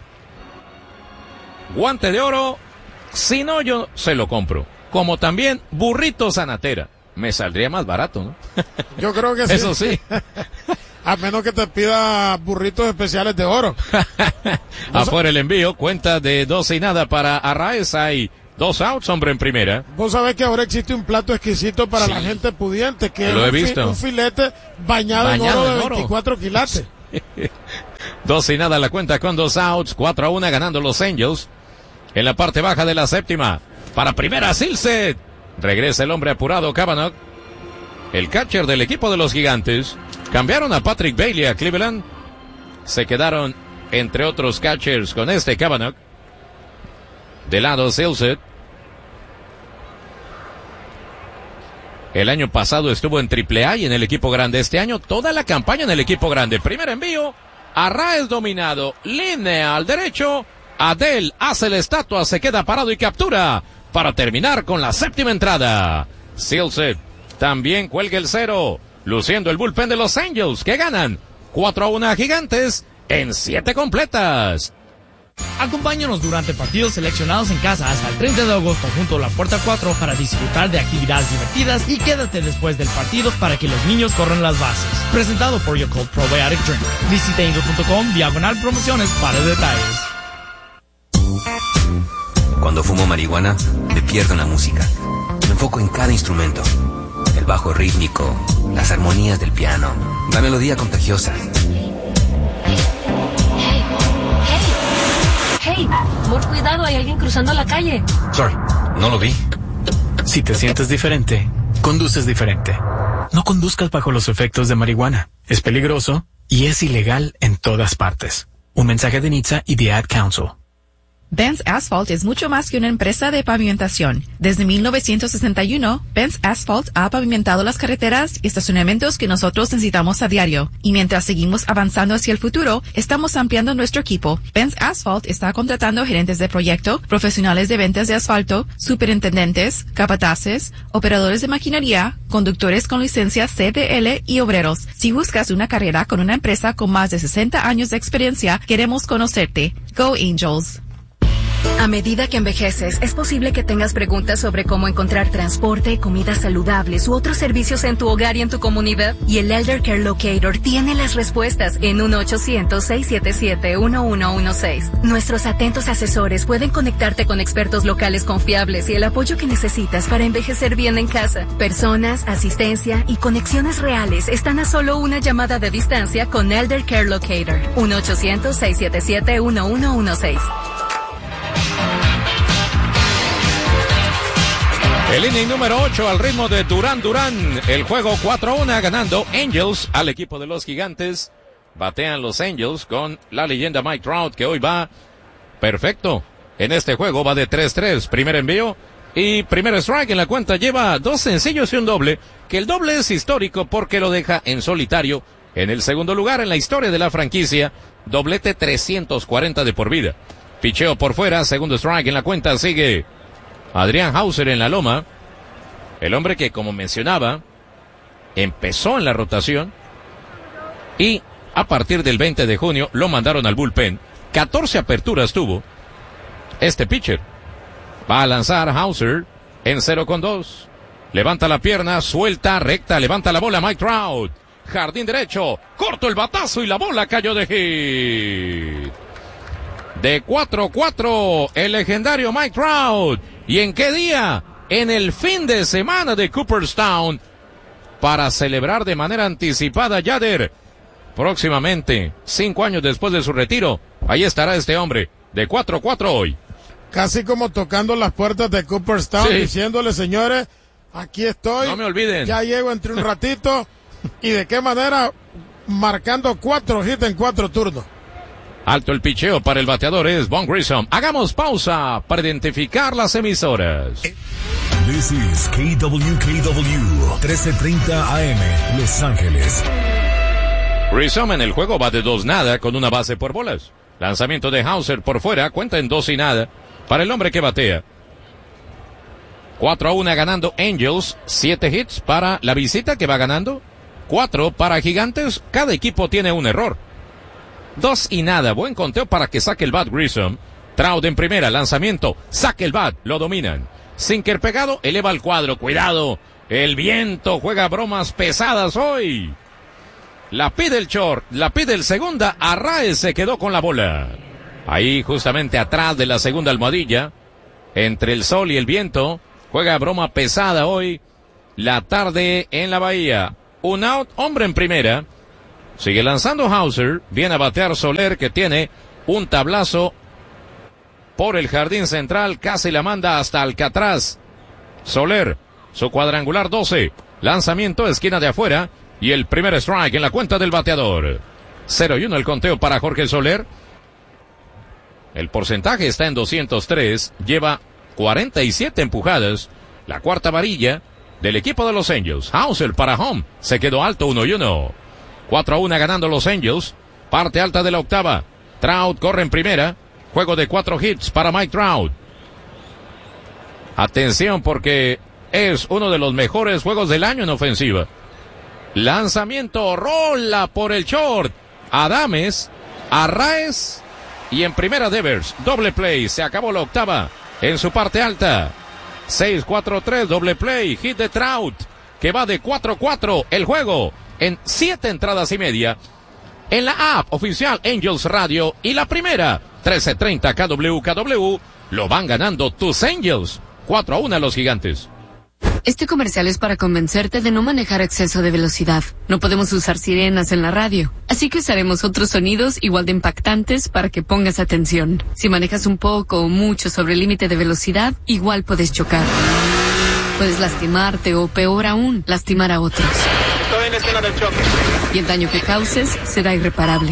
Guante de oro, si no yo se lo compro. Como también burrito Sanatera. Me saldría más barato, ¿no? Yo creo que sí. Eso sí. A menos que te pida burritos especiales de oro. Afuera el envío, cuenta de doce y nada para Arraez. Hay Dos outs, hombre en primera. Vos sabés que ahora existe un plato exquisito para sí. la gente pudiente, que Lo es he un, visto. Fi, un filete bañado, bañado en oro de oro. veinticuatro quilates. Dos y nada la cuenta con dos outs, cuatro a uno ganando los Angels. En la parte baja de la séptima, para primera Silseth. Regresa el hombre apurado, Cavanaugh. El catcher del equipo de los Gigantes. Cambiaron a Patrick Bailey a Cleveland. Se quedaron, entre otros catchers, con este Cavanaugh. De lado Silseth. El año pasado estuvo en triple A y en el equipo grande. Este año toda la campaña en el equipo grande. Primer envío. Arraez dominado. Línea al derecho. Adel hace la estatua. Se queda parado y captura. Para terminar con la séptima entrada. Silseth también cuelga el cero. Luciendo el bullpen de los Angels. Que ganan cuatro a uno a Gigantes. En siete completas. Acompáñanos durante partidos seleccionados en casa hasta el treinta de agosto junto a la Puerta cuatro para disfrutar de actividades divertidas y quédate después del partido para que los niños corran las bases. Presentado por Yakult Probiotic Drink. Visita angel punto com diagonal promociones para detalles. Cuando fumo marihuana, me pierdo en la música. Me enfoco en cada instrumento. El bajo rítmico, las armonías del piano, la melodía contagiosa. Hey, por cuidado, hay alguien cruzando la calle. Sorry, no lo vi. Si te sientes diferente, conduces diferente. No conduzcas bajo los efectos de marihuana. Es peligroso y es ilegal en todas partes. Un mensaje de N H T S A y The Ad Council. Benz Asphalt es mucho más que una empresa de pavimentación. Desde mil novecientos sesenta y uno, Benz Asphalt ha pavimentado las carreteras y estacionamientos que nosotros necesitamos a diario. Y mientras seguimos avanzando hacia el futuro, estamos ampliando nuestro equipo. Benz Asphalt está contratando gerentes de proyecto, profesionales de ventas de asfalto, superintendentes, capataces, operadores de maquinaria, conductores con licencia C D L y obreros. Si buscas una carrera con una empresa con más de sesenta años de experiencia, queremos conocerte. Go Angels. A medida que envejeces, es posible que tengas preguntas sobre cómo encontrar transporte, comidas saludables u otros servicios en tu hogar y en tu comunidad. Y el Elder Care Locator tiene las respuestas en uno ochocientos, seis siete siete, uno uno uno seis. Nuestros atentos asesores pueden conectarte con expertos locales confiables y el apoyo que necesitas para envejecer bien en casa. Personas, asistencia y conexiones reales están a solo una llamada de distancia con Elder Care Locator. uno ochocientos, seis siete siete, uno uno uno seis. El inning número ocho al ritmo de Durán Durán. El juego cuatro a uno ganando Angels al equipo de los Gigantes. Batean los Angels con la leyenda Mike Trout, que hoy va perfecto. En este juego va de tres tres. Primer envío y primer strike en la cuenta. Lleva dos sencillos y un doble, que el doble es histórico porque lo deja en solitario en el segundo lugar en la historia de la franquicia. Doblete trescientos cuarenta de por vida. Picheo por fuera, segundo strike en la cuenta. Sigue Adrián Hauser en la loma. El hombre que, como mencionaba, empezó en la rotación y a partir del veinte de junio lo mandaron al bullpen. catorce aperturas tuvo este pitcher. Va a lanzar Hauser en cero con dos. Levanta la pierna, suelta, recta, levanta la bola Mike Trout. Jardín derecho, corto el batazo y la bola cayó de hit. De cuatro cuatro, el legendario Mike Trout. ¿Y en qué día? En el fin de semana de Cooperstown. Para celebrar de manera anticipada, Yader. Próximamente, cinco años después de su retiro, ahí estará este hombre. De cuatro cuatro hoy. Casi como tocando las puertas de Cooperstown, sí, diciéndole, señores, aquí estoy. No me olviden. Ya llego entre un ratito. ¿Y de qué manera? Marcando cuatro hits en cuatro turnos. Alto el picheo para el bateador es Von Grissom. Hagamos pausa para identificar las emisoras. This is K W K W, trece treinta A M, Los Ángeles. Grissom en el juego va de dos nada con una base por bolas. Lanzamiento de Hauser por fuera, cuenta en dos y nada para el hombre que batea. cuatro a uno ganando Angels, siete hits para la visita que va ganando, cuatro para Gigantes. Cada equipo tiene un error. Dos y nada, buen conteo para que saque el bat Grissom. Trout en primera, lanzamiento, saque el bat, lo dominan. Sinker pegado, eleva el cuadro, cuidado, el viento juega bromas pesadas hoy. La pide el short, la pide el segunda, Arraez se quedó con la bola. Ahí justamente atrás de la segunda almohadilla, entre el sol y el viento. Juega broma pesada hoy, la tarde en la Bahía. Un out, hombre en primera. Sigue lanzando Hauser. Viene a batear Soler, que tiene un tablazo por el jardín central. Casi la manda hasta Alcatraz. Soler, su cuadrangular doce. Lanzamiento, esquina de afuera. Y el primer strike en la cuenta del bateador. cero y uno el conteo para Jorge Soler. El porcentaje está en doscientos tres. Lleva cuarenta y siete empujadas. La cuarta varilla del equipo de los Angels. Hauser para home. Se quedó alto, uno y uno. cuatro a uno ganando los Angels. Parte alta de la octava. Trout corre en primera. Juego de cuatro hits para Mike Trout. Atención, porque es uno de los mejores juegos del año en ofensiva. Lanzamiento, rola por el short. Adames, Arraez y en primera Devers. Doble play, se acabó la octava en su parte alta. seis cuatro tres, doble play, hit de Trout, que va de cuatro cuatro el juego en siete entradas y media. En la app oficial Angels Radio y la primera, trece treinta K W K W, lo van ganando tus Angels. cuatro a uno a los Gigantes. Este comercial es para convencerte de no manejar a exceso de velocidad. No podemos usar sirenas en la radio, así que usaremos otros sonidos igual de impactantes para que pongas atención. Si manejas un poco o mucho sobre el límite de velocidad, igual puedes chocar. Puedes lastimarte o, peor aún, lastimar a otros. Estoy en la escena del choque. Y el daño que causes será irreparable.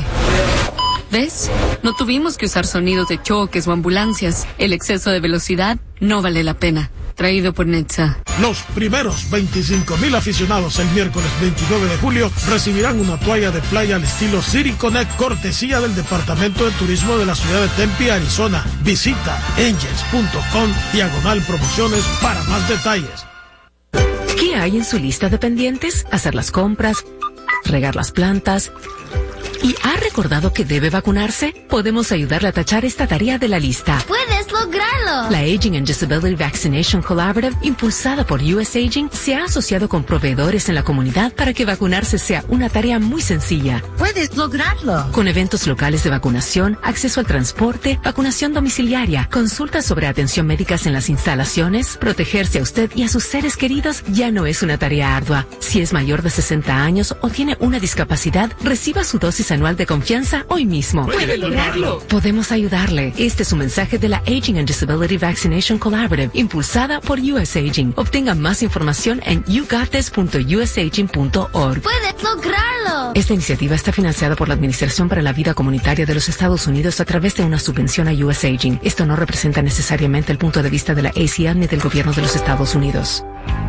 ¿Ves? No tuvimos que usar sonidos de choques o ambulancias. El exceso de velocidad no vale la pena. Traído por Netza. Los primeros veinticinco mil aficionados el miércoles veintinueve de julio recibirán una toalla de playa al estilo City Connect, cortesía del Departamento de Turismo de la ciudad de Tempe, Arizona. Visita angels punto com diagonal promociones para más detalles. ¿Qué hay en su lista de pendientes? Hacer las compras, regar las plantas. ¿Y ha recordado que debe vacunarse? Podemos ayudarle a tachar esta tarea de la lista. ¡Puedes lograrlo! La Aging and Disability Vaccination Collaborative, impulsada por U S Aging, se ha asociado con proveedores en la comunidad para que vacunarse sea una tarea muy sencilla. ¡Puedes lograrlo! Con eventos locales de vacunación, acceso al transporte, vacunación domiciliaria, consultas sobre atención médicas en las instalaciones, protegerse a usted y a sus seres queridos ya no es una tarea ardua. Si es mayor de sesenta años o tiene una discapacidad, reciba su dosis anual de confianza hoy mismo. ¡Puede lograrlo! Podemos ayudarle. Este es un mensaje de la Aging and Disability Vaccination Collaborative, impulsada por U S Aging. Obtenga más información en you got this punto u s aging punto org. ¡Puedes lograrlo! Esta iniciativa está financiada por la Administración para la Vida Comunitaria de los Estados Unidos a través de una subvención a U S Aging. Esto no representa necesariamente el punto de vista de la A C N ni del gobierno de los Estados Unidos.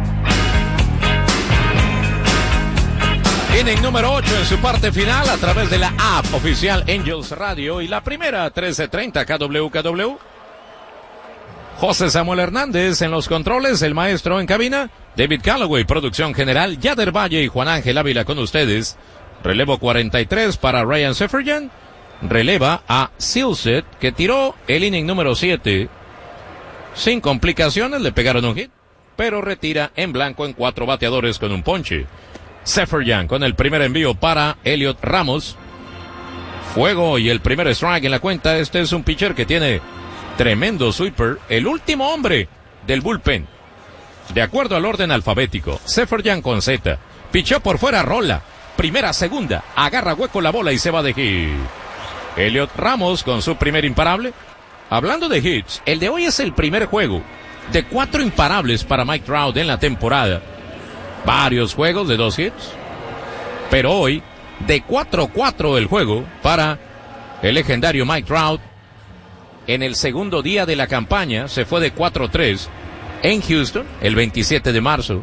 Inning número ocho en su parte final a través de la app oficial Angels Radio y la primera, trece treinta K W K W. José Samuel Hernández en los controles, el maestro en cabina, David Calloway, producción general, Yader Valle y Juan Ángel Ávila con ustedes. Relevo cuarenta y tres para Ryan Seferian. Releva a Silset, que tiró el inning número siete. Sin complicaciones, le pegaron un hit, pero retira en blanco en cuatro bateadores con un ponche. Seferian con el primer envío para Elliot Ramos. Fuego y el primer strike en la cuenta. Este es un pitcher que tiene tremendo sweeper. El último hombre del bullpen. De acuerdo al orden alfabético. Seferian con Z. Pichó por fuera, rola. Primera, segunda. Agarra hueco la bola y se va de hit. Elliot Ramos con su primer imparable. Hablando de hits, el de hoy es el primer juego de cuatro imparables para Mike Trout en la temporada. Varios juegos de dos hits, pero hoy de cuatro cuatro el juego para el legendario Mike Trout. En el segundo día de la campaña se fue de cuatro tres en Houston el veintisiete de marzo.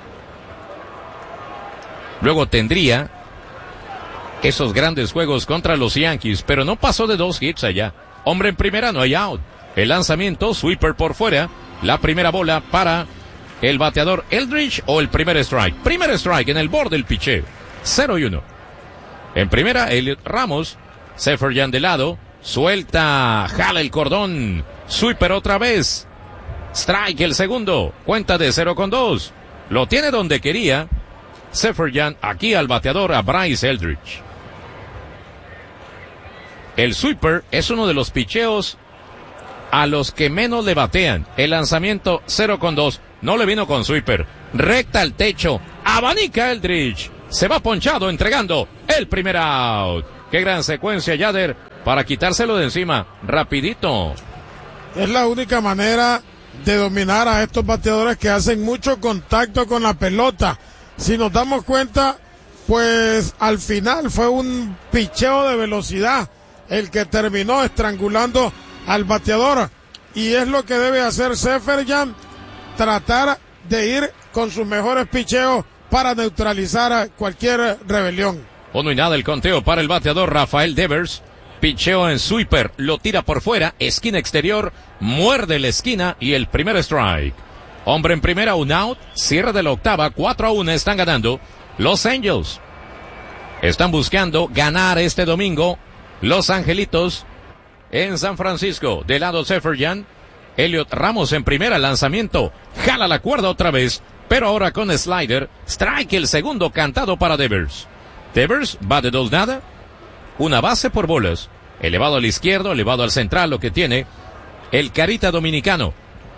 Luego tendría esos grandes juegos contra los Yankees, pero no pasó de dos hits allá. Hombre en primera, no hay out. El lanzamiento, sweeper por fuera, la primera bola para el bateador Eldridge o el primer strike. Primer strike en el borde del picheo. cero y uno. En primera, Elliot Ramos. Seferian de lado. Suelta. Jala el cordón. Sweeper otra vez. Strike el segundo. Cuenta de cero con dos. Lo tiene donde quería. Seferian aquí al bateador a Bryce Eldridge. El sweeper es uno de los picheos a los que menos le batean. El lanzamiento cero con dos. No le vino con sweeper. Recta al techo. Abanica Eldridge. Se va ponchado entregando el primer out. Qué gran secuencia, Yader, para quitárselo de encima. Rapidito. Es la única manera de dominar a estos bateadores que hacen mucho contacto con la pelota. Si nos damos cuenta, pues al final fue un picheo de velocidad el que terminó estrangulando al bateador, y es lo que debe hacer Seferyan, tratar de ir con sus mejores picheos para neutralizar a cualquier rebelión. Uno y nada el conteo para el bateador Rafael Devers. Picheo en sweeper, lo tira por fuera, esquina exterior, muerde la esquina y el primer strike. Hombre en primera, un out, cierre de la octava, cuatro a uno están ganando Los Angels. Están buscando ganar este domingo Los Angelitos en San Francisco. De lado Seferyan, Elliot Ramos en primera, lanzamiento, jala la cuerda otra vez, pero ahora con slider, strike el segundo cantado para Devers. Devers va de dos nada, una base por bolas, elevado al izquierdo, elevado al central, lo que tiene el carita dominicano.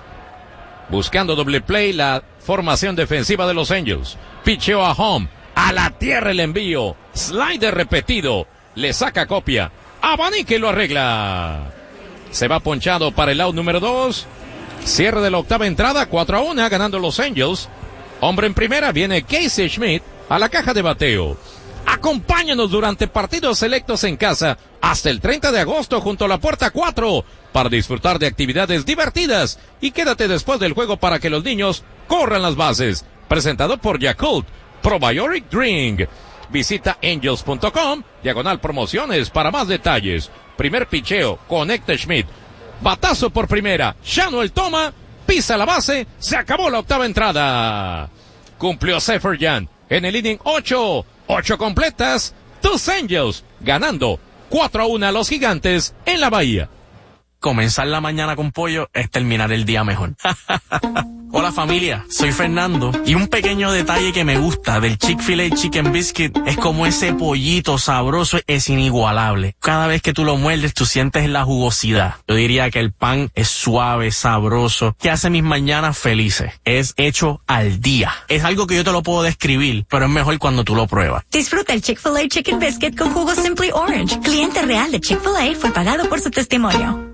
Buscando doble play, la formación defensiva de Los Angels. Picheo a home, a la tierra el envío, slider repetido, le saca copia, abanique y lo arregla. Se va ponchado para el out número dos. Cierre de la octava entrada, cuatro a uno, ganando Los Angels. Hombre en primera, viene Casey Schmidt a la caja de bateo. Acompáñanos durante partidos selectos en casa hasta el treinta de agosto junto a la puerta cuatro para disfrutar de actividades divertidas, y quédate después del juego para que los niños corran las bases. Presentado por Yakult Probiotic Drink. Visita angels punto com, diagonal promociones para más detalles. Primer picheo, conecta Schmidt. Batazo por primera, Shanuel toma, pisa la base, se acabó la octava entrada. Cumplió Seferyan en el inning ocho, ocho completas, tus Angels ganando cuatro a uno a los Gigantes en la Bahía. Comenzar la mañana con pollo es terminar el día mejor. Hola familia, soy Fernando, y un pequeño detalle que me gusta del Chick-fil-A Chicken Biscuit es como ese pollito sabroso es inigualable. Cada vez que tú lo muerdes, tú sientes la jugosidad. Yo diría que el pan es suave, sabroso, que hace mis mañanas felices. Es hecho al día. Es algo que yo te lo puedo describir, pero es mejor cuando tú lo pruebas. Disfruta el Chick-fil-A Chicken Biscuit con jugo Simply Orange. Cliente real de Chick-fil-A fue pagado por su testimonio.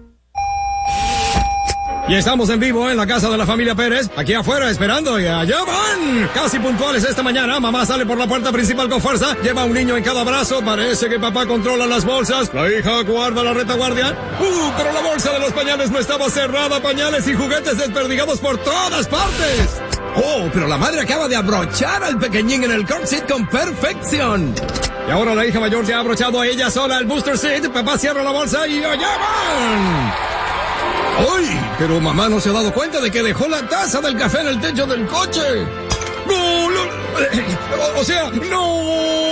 Y estamos en vivo en la casa de la familia Pérez, aquí afuera esperando, y allá van. Casi puntuales esta mañana, mamá sale por la puerta principal con fuerza, lleva un niño en cada brazo, parece que papá controla las bolsas, la hija guarda la retaguardia. Uh, pero la bolsa de los pañales no estaba cerrada, pañales y juguetes desperdigados por todas partes. Oh, pero la madre acaba de abrochar al pequeñín en el car seat con perfección. Y ahora la hija mayor se ha abrochado a ella sola el booster seat, papá cierra la bolsa y allá van. ¡Ay! Pero mamá no se ha dado cuenta de que dejó la taza del café en el techo del coche. ¡No! no o, o sea, ¡no!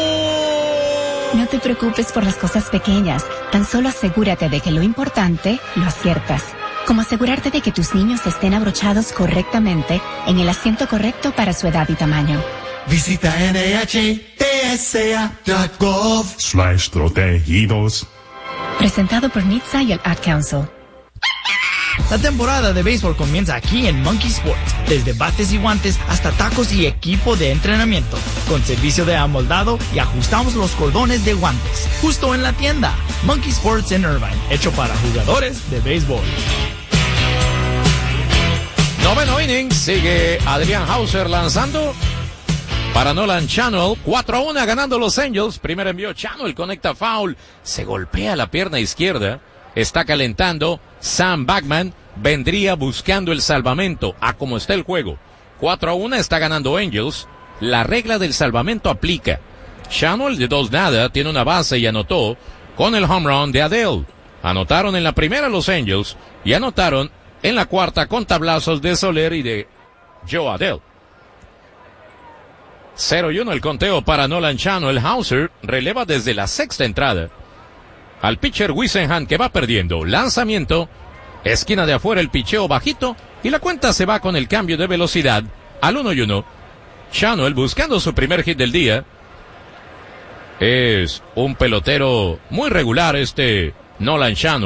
No te preocupes por las cosas pequeñas. Tan solo asegúrate de que lo importante lo aciertas. Como asegurarte de que tus niños estén abrochados correctamente en el asiento correcto para su edad y tamaño. Visita N H T S A punto gov slash protegidos. Presentado por N H T S A y el Ad Council. La temporada de béisbol comienza aquí en Monkey Sports. Desde bates y guantes hasta tacos y equipo de entrenamiento. Con servicio de amoldado y ajustamos los cordones de guantes. Justo en la tienda. Monkey Sports en Irvine. Hecho para jugadores de béisbol. Noveno inning. Sigue Adrian Hauser lanzando para Nolan Channel. cuatro a uno ganando Los Angels. Primer envío Channel. Conecta foul. Se golpea la pierna izquierda. Está calentando. Sam Bachman vendría buscando el salvamento a como está el juego. cuatro a uno está ganando Angels. La regla del salvamento aplica. Channel de dos nada tiene una base y anotó con el home run de Adele. Anotaron en la primera los Angels y anotaron en la cuarta con tablazos de Soler y de Joe Adele. cero y uno el conteo para Nolan Channel. Hauser releva desde la sexta entrada al pitcher Whisenhan, que va perdiendo. Lanzamiento, esquina de afuera, el picheo bajito, y la cuenta se va con el cambio de velocidad al uno y uno. Channel buscando su primer hit del día. Es un pelotero muy regular este Nolan Channel.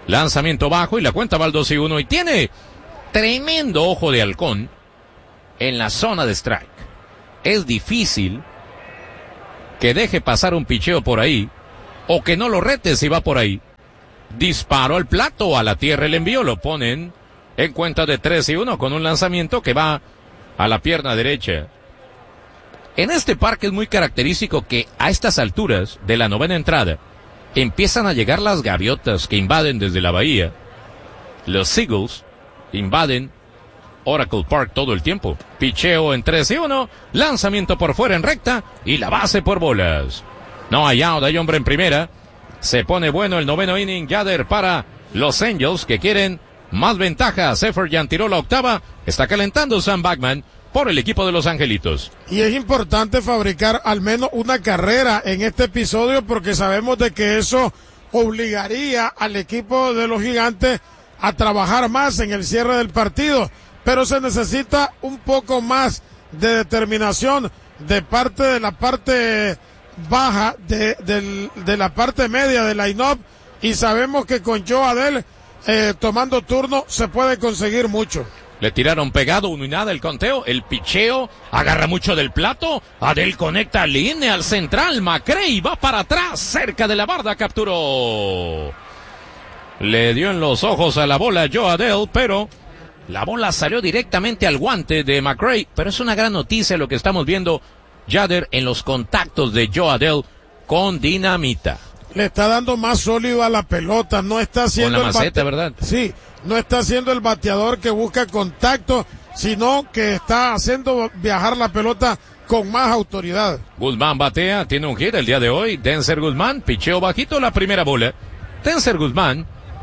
Lanzamiento bajo y la cuenta va al dos y uno y tiene tremendo ojo de halcón en la zona de strike. Es difícil que deje pasar un picheo por ahí o que no lo rete si va por ahí. Disparo al plato, a la tierra el envío, lo ponen en cuenta de tres y uno con un lanzamiento que va a la pierna derecha. En este parque es muy característico que a estas alturas de la novena entrada empiezan a llegar las gaviotas que invaden desde la bahía. Los Seagulls invaden Oracle Park todo el tiempo. Picheo en tres y uno, lanzamiento por fuera en recta y la base por bolas. No hay out, hay hombre en primera. Se pone bueno el noveno inning, Yader para los Angels que quieren más ventaja. Seferian tiró la octava, está calentando Sam Bachman por el equipo de los Angelitos. Y es importante fabricar al menos una carrera en este episodio porque sabemos de que eso obligaría al equipo de los Gigantes a trabajar más en el cierre del partido, pero se necesita un poco más de determinación de parte de la parte baja de, de, de la parte media del line-up, y sabemos que con Joe Adell eh, tomando turno se puede conseguir mucho. Le tiraron pegado, uno y nada el conteo, el picheo, agarra mucho del plato, Adell conecta línea al central, McRae va para atrás, cerca de la barda, capturó. Le dio en los ojos a la bola Joe Adell, pero la bola salió directamente al guante de McRae, pero es una gran noticia lo que estamos viendo, Yader, en los contactos de Joe Adell con dinamita. Le está dando más sólido a la pelota, no está haciendo con la maceta, el bate- ¿verdad? Sí, no está siendo el bateador que busca contacto, sino que está haciendo viajar la pelota con más autoridad. Guzmán batea, tiene un hit el día de hoy. Denzer Guzmán, picheo bajito, la primera bola. Denzer Guzmán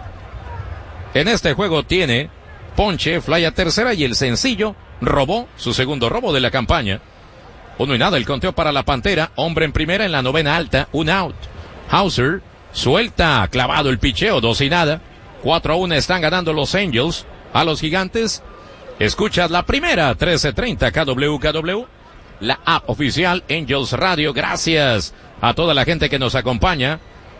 en este juego tiene ponche, fly a tercera y el sencillo robó su segundo robo de la campaña. Uno y nada el conteo para la Pantera, hombre en primera en la novena alta, un out. Hauser suelta, clavado el picheo, dos y nada. cuatro a uno están ganando los Angels a los Gigantes. Escuchas la primera, trece treinta K W K W, la app oficial Angels Radio. Gracias a toda la gente que nos acompaña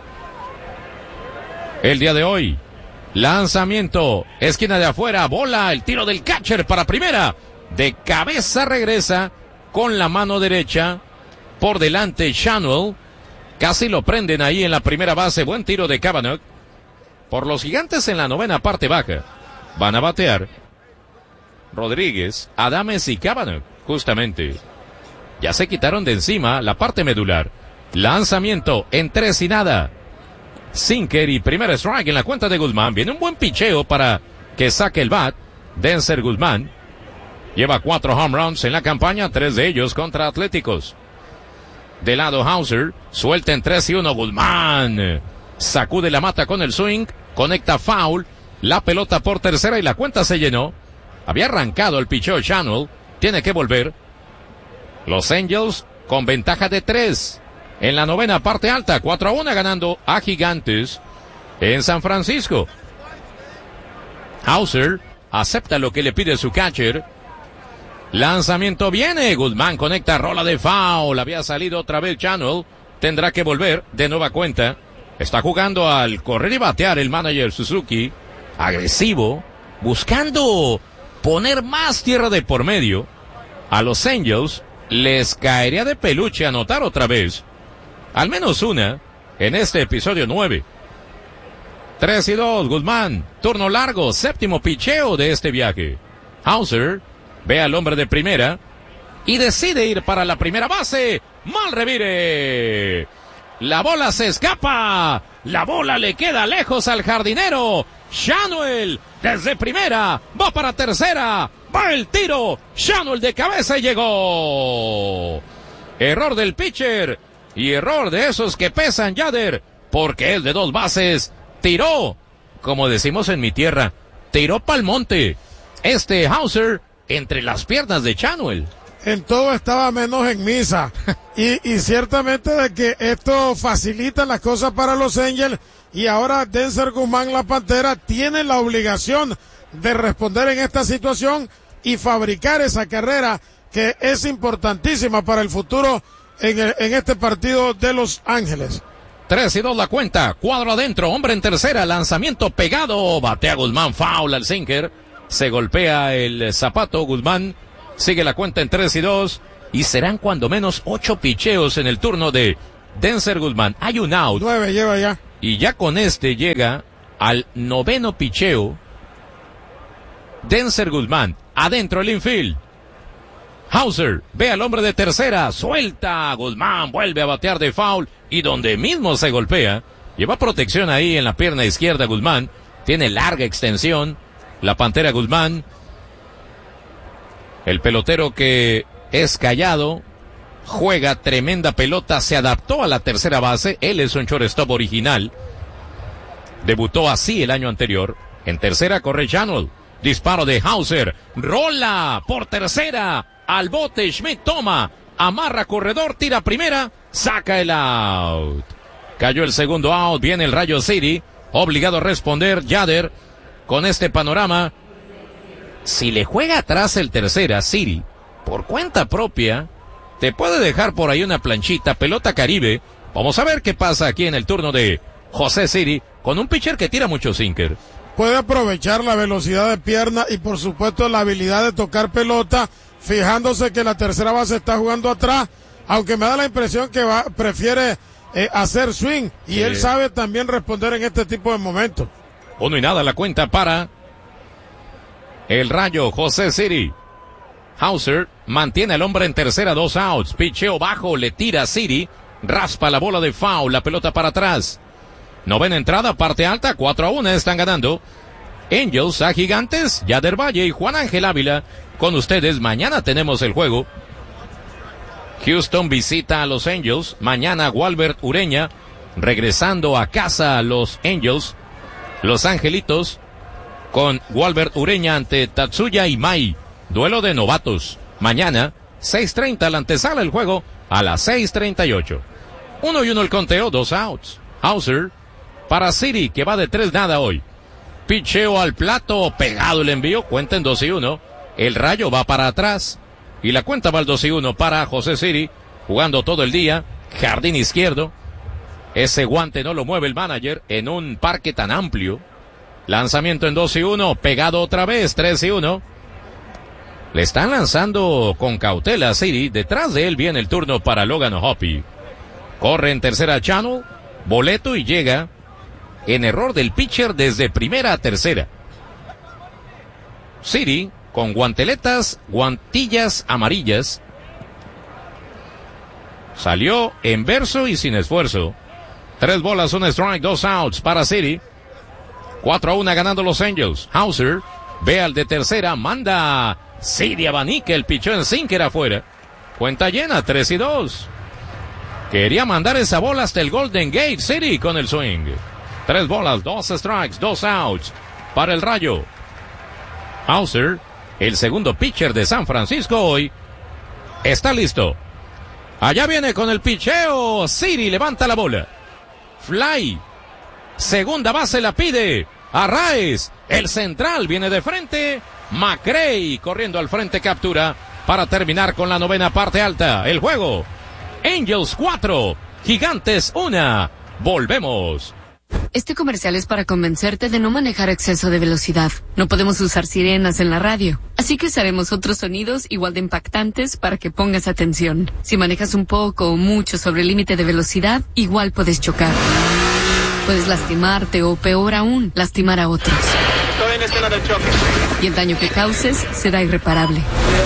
el día de hoy. Lanzamiento, esquina de afuera, bola, el tiro del catcher para primera. De cabeza regresa con la mano derecha por delante Shanwell. Casi lo prenden ahí en la primera base. Buen tiro de Cavanaugh. Por los Gigantes en la novena parte baja van a batear Rodríguez, Adames y Cavanaugh. Justamente ya se quitaron de encima la parte medular. Lanzamiento en tres y nada. Sinker y primer strike en la cuenta de Guzmán. Viene un buen picheo para que saque el bat. Denzer Guzmán lleva cuatro home runs en la campaña, tres de ellos contra Atléticos. De lado Hauser, suelta en tres y uno Guzmán. Sacude la mata con el swing, conecta foul, la pelota por tercera y la cuenta se llenó. Había arrancado el picheo Shanwell, tiene que volver. Los Angels con ventaja de tres. En la novena parte alta, cuatro a uno ganando a Gigantes en San Francisco. Hauser acepta lo que le pide su catcher. Lanzamiento viene, Guzmán conecta, rola de foul, había salido otra vez Shanwell, tendrá que volver de nueva cuenta. Está jugando al correr y batear el manager Suzuki, agresivo, buscando poner más tierra de por medio. A los Angels les caería de peluche anotar otra vez, al menos una, en este episodio nueve. tres y dos, Guzmán, turno largo, séptimo picheo de este viaje. Hauser ve al hombre de primera y decide ir para la primera base. Mal revire. La bola se escapa. La bola le queda lejos al jardinero. Shanwell desde primera va para tercera. Va el tiro. Shanwell de cabeza y llegó. Error del pitcher y error de esos que pesan, Yader, porque es de dos bases. Tiró, como decimos en mi tierra, tiró pa'l monte. Este Hauser entre las piernas de Shanwell. En todo estaba menos en misa. y, y ciertamente de que esto facilita las cosas para los Angels. Y ahora Denzer Guzmán, la Pantera, tiene la obligación de responder en esta situación y fabricar esa carrera que es importantísima para el futuro en, el, en este partido de Los Ángeles. tres y dos la cuenta. Cuadro adentro. Hombre en tercera. Lanzamiento pegado. Batea Guzmán. Foul al sinker. Se golpea el zapato. Guzmán sigue la cuenta en tres y dos. Y serán cuando menos ocho picheos en el turno de Denzer Guzmán. Hay un out. Nueve lleva ya. Y ya con este llega al noveno picheo. Denzer Guzmán. Adentro el infield. Hauser ve al hombre de tercera, suelta, Guzmán vuelve a batear de foul y donde mismo se golpea, lleva protección ahí en la pierna izquierda Guzmán, tiene larga extensión, la Pantera Guzmán, el pelotero que es callado, juega tremenda pelota, se adaptó a la tercera base, él es un shortstop original, debutó así el año anterior, en tercera corre Channel, disparo de Hauser, rola por tercera, al bote, Schmidt toma, amarra corredor, tira primera, saca el out. Cayó el segundo out, viene el Rayo City, obligado a responder Yader con este panorama. Si le juega atrás el tercera, City, por cuenta propia, te puede dejar por ahí una planchita, pelota Caribe. Vamos a ver qué pasa aquí en el turno de José City, con un pitcher que tira mucho sinker. Puede aprovechar la velocidad de pierna y por supuesto la habilidad de tocar pelota, fijándose que la tercera base está jugando atrás, aunque me da la impresión que va, prefiere eh, hacer swing y sí. Él sabe también responder en este tipo de momentos. Uno y nada la cuenta para el Rayo José City. Hauser mantiene al hombre en tercera, dos outs, picheo bajo, le tira a City, raspa la bola de foul, la pelota para atrás. Novena entrada, parte alta, cuatro a uno están ganando Angels a Gigantes, Yader Valle y Juan Ángel Ávila. Con ustedes, mañana tenemos el juego. Houston visita a los Angels. Mañana Walbert Ureña regresando a casa a los Angels. Los Angelitos con Walbert Ureña ante Tatsuya Imai. Duelo de novatos. Mañana, seis treinta la antesala el juego a las seis treinta y ocho. Uno y uno el conteo, dos outs. Hauser para City que va de tres nada hoy. Picheo al plato, pegado el envío, cuenta en dos y uno. El Rayo va para atrás y la cuenta va al dos y uno para José City, jugando todo el día, jardín izquierdo. Ese guante no lo mueve el manager en un parque tan amplio. Lanzamiento en dos y uno, pegado otra vez, tres y uno. Le están lanzando con cautela a City, detrás de él viene el turno para Logan Hoppy. Corre en tercera Channel, boleto y llega en error del pitcher desde primera a tercera. City con guanteletas, guantillas amarillas. Salió en verso y sin esfuerzo. Tres bolas, un strike, dos outs para City. Cuatro a uno ganando los Angels. Hauser ve al de tercera, manda City abanica, el pichó en sinker afuera. Cuenta llena, tres y dos. Quería mandar esa bola hasta el Golden Gate City con el swing. Tres bolas, dos strikes, dos outs para el Rayo. Hauser, el segundo pitcher de San Francisco hoy, está listo. Allá viene con el picheo. City levanta la bola. Fly. Segunda base la pide. Arraez. El central viene de frente. McRae corriendo al frente, captura para terminar con la novena parte alta. El juego. Angels cuatro. Gigantes uno. Volvemos. Este comercial es para convencerte de no manejar a exceso de velocidad. No podemos usar sirenas en la radio, así que usaremos otros sonidos igual de impactantes para que pongas atención. Si manejas un poco o mucho sobre el límite de velocidad, igual puedes chocar. Puedes lastimarte o, peor aún, lastimar a otros. Estoy en escena del choque. Y el daño que causes será irreparable.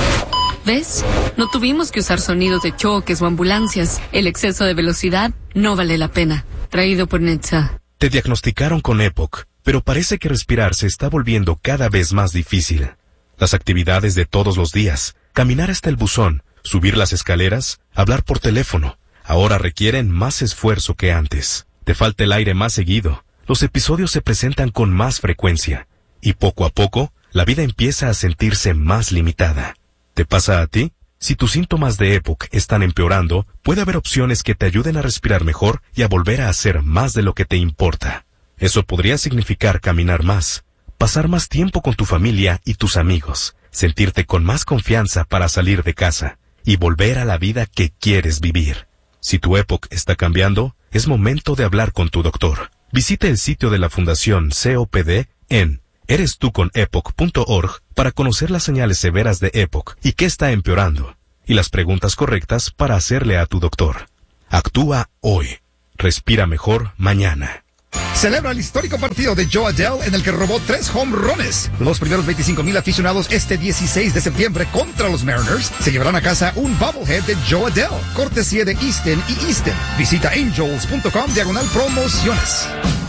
¿Ves? No tuvimos que usar sonidos de choques o ambulancias. El exceso de velocidad no vale la pena. Traído por Netza. Te diagnosticaron con E P O C, pero parece que respirar se está volviendo cada vez más difícil. Las actividades de todos los días, caminar hasta el buzón, subir las escaleras, hablar por teléfono, ahora requieren más esfuerzo que antes. Te falta el aire más seguido, los episodios se presentan con más frecuencia, y poco a poco, la vida empieza a sentirse más limitada. ¿Te pasa a ti? Si tus síntomas de E P O C están empeorando, puede haber opciones que te ayuden a respirar mejor y a volver a hacer más de lo que te importa. Eso podría significar caminar más, pasar más tiempo con tu familia y tus amigos, sentirte con más confianza para salir de casa y volver a la vida que quieres vivir. Si tu E P O C está cambiando, es momento de hablar con tu doctor. Visite el sitio de la Fundación C O P D en eres tú con epoch punto org para conocer las señales severas de EPOC y qué está empeorando, y las preguntas correctas para hacerle a tu doctor. Actúa hoy. Respira mejor mañana. Celebra el histórico partido de Joe Adell en el que robó tres home runs. Los primeros veinticinco mil aficionados este dieciséis de septiembre contra los Mariners se llevarán a casa un bobblehead de Joe Adell, cortesía de Easton y Easton. Visita angels punto com diagonal promociones.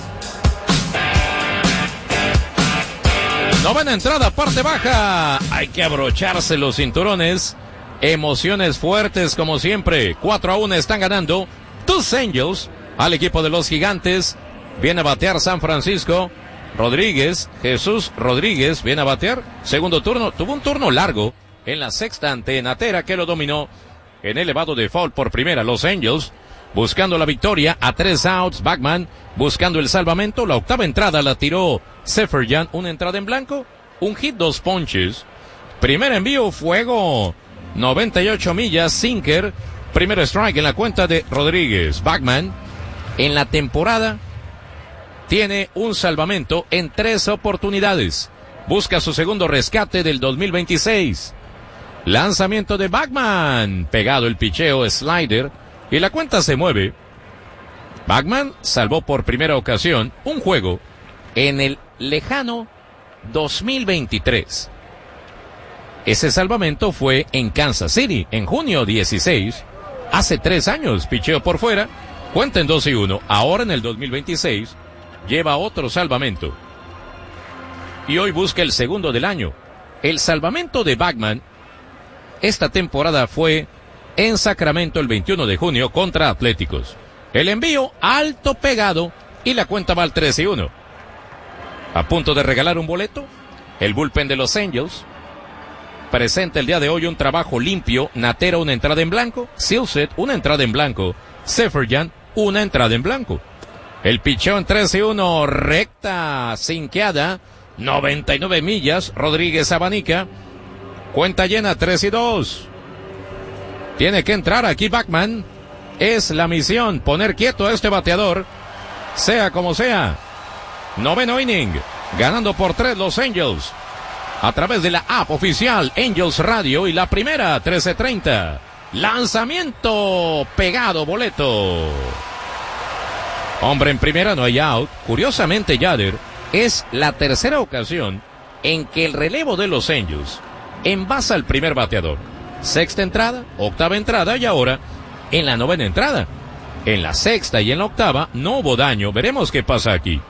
Novena entrada, parte baja. Hay que abrocharse los cinturones. Emociones fuertes como siempre. cuatro a uno están ganando tus Angels al equipo de los Gigantes. Viene a batear San Francisco. Rodríguez, Jesús Rodríguez, viene a batear. Segundo turno, tuvo un turno largo en la sexta ante Natera, que lo dominó en elevado de foul por primera. Los Angels buscando la victoria a tres outs. Bachman buscando el salvamento. La octava entrada la tiró Seferian. Una entrada en blanco, un hit, dos ponches. Primer envío, fuego. noventa y ocho millas, sinker. Primer strike en la cuenta de Rodríguez. Bachman en la temporada tiene un salvamento en tres oportunidades. Busca su segundo rescate del dos mil veintiséis. Lanzamiento de Bachman. Pegado el picheo, slider. Y la cuenta se mueve. Bachman salvó por primera ocasión un juego en el lejano dos mil veintitrés. Ese salvamento fue en Kansas City, en junio dieciséis. Hace tres años, picheo por fuera. Cuenta en dos y uno. Ahora en el dos mil veintiséis lleva otro salvamento. Y hoy busca el segundo del año. El salvamento de Bachman esta temporada fue en Sacramento el veintiuno de junio contra Atléticos. El envío alto, pegado, y la cuenta va al tres y uno. A punto de regalar un boleto, el bullpen de los Angels presenta el día de hoy un trabajo limpio. Natera una entrada en blanco, Silset una entrada en blanco, Seferian una entrada en blanco. El picheo en tres y uno, recta, sinqueada, noventa y nueve millas, Rodríguez abanica, cuenta llena, tres y dos. Tiene que entrar aquí Bachman, es la misión, poner quieto a este bateador, sea como sea. Noveno inning, ganando por tres los Angels, a través de la app oficial Angels Radio y la primera, trece treinta. Lanzamiento, pegado, boleto. Hombre en primera, no hay out. Curiosamente, Yader, es la tercera ocasión en que el relevo de los Angels envasa al primer bateador. Sexta entrada, octava entrada y ahora en la novena entrada. En la sexta y en la octava no hubo daño. Veremos qué pasa aquí.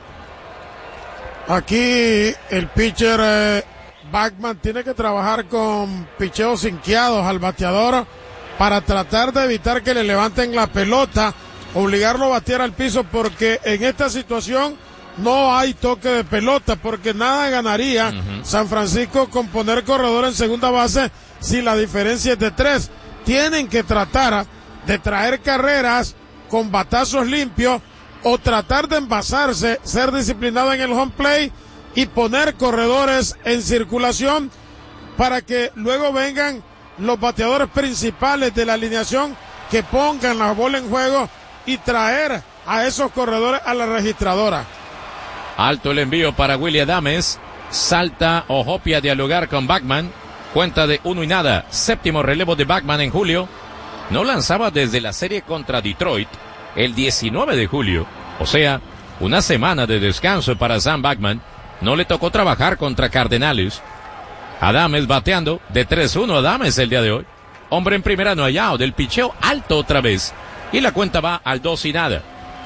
Aquí el pitcher eh, Bachman tiene que trabajar con picheos sinqueados al bateador para tratar de evitar que le levanten la pelota, obligarlo a batear al piso, porque en esta situación no hay toque de pelota, porque nada ganaría uh-huh. San Francisco con poner corredor en segunda base si la diferencia es de tres. Tienen que tratar de traer carreras con batazos limpios o tratar de envasarse, ser disciplinado en el home play y poner corredores en circulación para que luego vengan los bateadores principales de la alineación que pongan la bola en juego y traer a esos corredores a la registradora. Alto el envío para Willy Adames. Salta Ojopi a dialogar con Bachman. Cuenta de uno y nada. Séptimo relevo de Bachman en julio. No lanzaba desde la serie contra Detroit el diecinueve de julio. O sea, una semana de descanso para Sam Bachman. No le tocó trabajar contra Cardenales. Adames bateando de tres uno. Adames el día de hoy. Hombre en primera, no hay out. Del picheo alto otra vez. Y la cuenta va al dos y nada.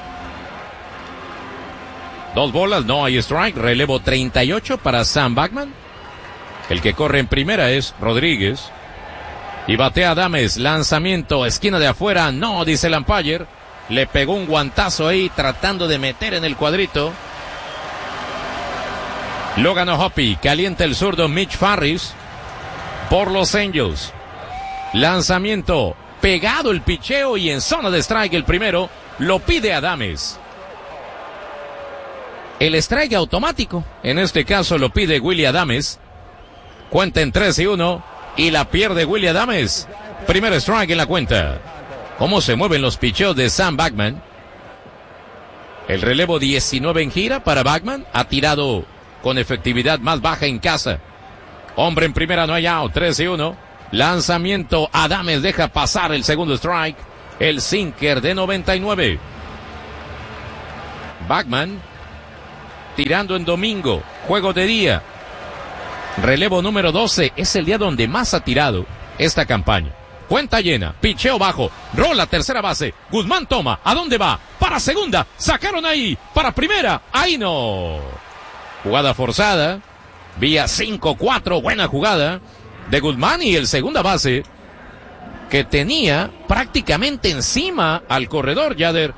Dos bolas, no hay strike. Relevo treinta y ocho para Sam Bachman. El que corre en primera es Rodríguez. Y batea Adames. Lanzamiento, esquina de afuera. No, dice el umpire. Le pegó un guantazo ahí tratando de meter en el cuadrito. Logan Ojopi. Calienta el zurdo Mitch Farris por los Angels. Lanzamiento. Pegado el picheo y en zona de strike el primero. Lo pide Adames. El strike automático, en este caso lo pide Willy Adames. Cuenta en tres y uno y la pierde Willy Adames. Primer strike en la cuenta. Cómo se mueven los picheos de Sam Bachman. El relevo diecinueve en gira para Bachman. Ha tirado con efectividad más baja en casa. Hombre en primera, no hay out. tres y uno. Lanzamiento. Adames deja pasar el segundo strike. El sinker de noventa y nueve. Bachman tirando en domingo. Juego de día. Relevo número doce. Es el día donde más ha tirado esta campaña. Cuenta llena, picheo bajo, rola tercera base, Guzmán toma, ¿a dónde va? Para segunda, sacaron ahí, para primera, ahí no. Jugada forzada, vía cinco cuatro, buena jugada de Guzmán y el segunda base que tenía prácticamente encima al corredor Yader